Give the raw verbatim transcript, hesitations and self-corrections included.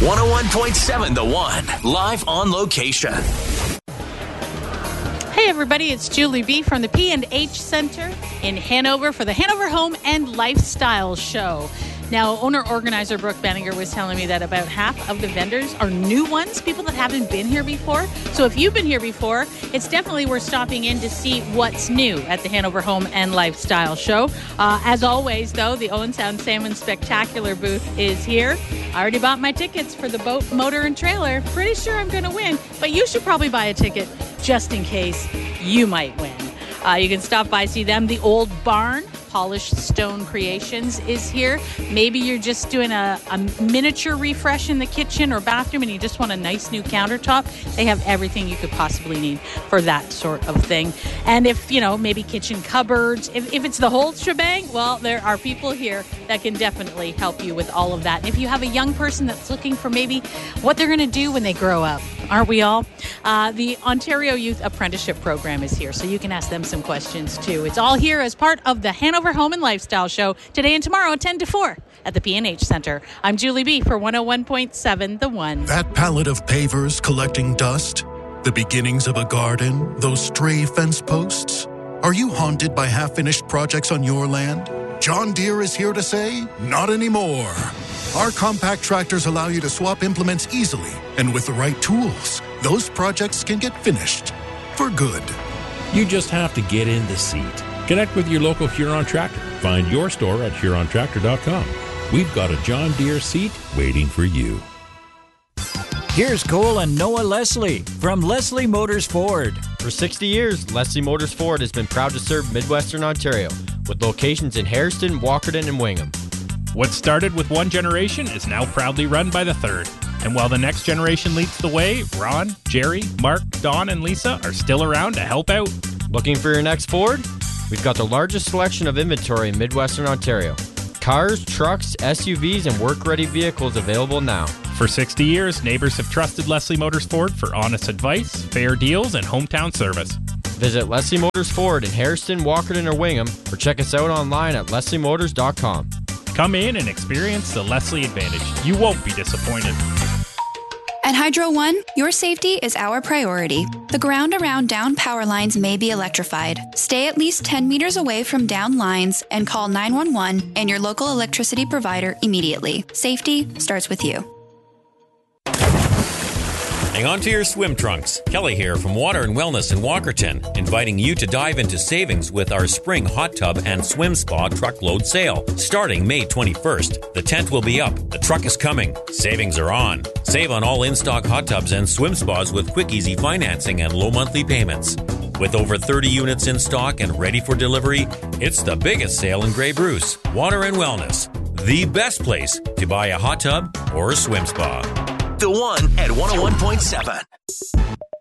one oh one point seven The One, live on location. Hey everybody, it's Julie B from the P and H Center in Hanover for the Hanover Home and Lifestyle Show. Now, owner-organizer Brooke Benninger was telling me that about half of the vendors are new ones, people that haven't been here before. So if you've been here before, it's definitely worth stopping in to see what's new at the Hanover Home and Lifestyle Show. Uh, as always, though, the Owen Sound Salmon Spectacular booth is here. I already bought my tickets for the boat, motor, and trailer. Pretty sure I'm going to win, but you should probably buy a ticket just in case you might win. Uh, you can stop by, see them. The Old Barn, Polished Stone Creations, is here. Maybe you're just doing a, a miniature refresh in the kitchen or bathroom and you just want a nice new countertop. They have everything you could possibly need for that sort of thing. And if, you know, maybe kitchen cupboards, if, if it's the whole shebang, well, there are people here that can definitely help you with all of that. And if you have a young person that's looking for maybe what they're going to do when they grow up, aren't we all? Uh, the Ontario Youth Apprenticeship Program is here, so you can ask them some questions too. It's all here as part of the Hanover Home and Lifestyle Show today and tomorrow, ten to four at the P and H Center. I'm Julie B for one oh one point seven The One. That pallet of pavers collecting dust, the beginnings of a garden, those stray fence posts. Are you haunted by half-finished projects on your land? John Deere is here to say, not anymore. Our compact tractors allow you to swap implements easily, and with the right tools, those projects can get finished for good. You just have to get in the seat. Connect with your local Huron Tractor. Find your store at huron tractor dot com. We've got a John Deere seat waiting for you. Here's Cole and Noah Leslie from Leslie Motors Ford. For sixty years, Leslie Motors Ford has been proud to serve Midwestern Ontario with locations in Hairston, Walkerton, and Wingham. What started with one generation is now proudly run by the third. And while the next generation leads the way, Ron, Jerry, Mark, Don, and Lisa are still around to help out. Looking for your next Ford? We've got the largest selection of inventory in Midwestern Ontario. Cars, trucks, S U Vs, and work-ready vehicles available now. For sixty years, neighbors have trusted Leslie Motors Ford for honest advice, fair deals, and hometown service. Visit Leslie Motors Ford in Hairston, Walkerton, or Wingham, or check us out online at leslie motors dot com. Come in and experience the Leslie Advantage. You won't be disappointed. At Hydro One, your safety is our priority. The ground around down power lines may be electrified. Stay at least ten meters away from down lines and call nine one one and your local electricity provider immediately. Safety starts with you. Hang on to your swim trunks. Kelly here from Water and Wellness in Walkerton, inviting you to dive into savings with our spring hot tub and swim spa truckload sale. Starting May twenty-first, the tent will be up, the truck is coming, savings are on. Save on all in-stock hot tubs and swim spas with quick, easy financing and low monthly payments. With over thirty units in stock and ready for delivery, it's the biggest sale in Grey Bruce. Water and Wellness, the best place to buy a hot tub or a swim spa. The One at one oh one point seven.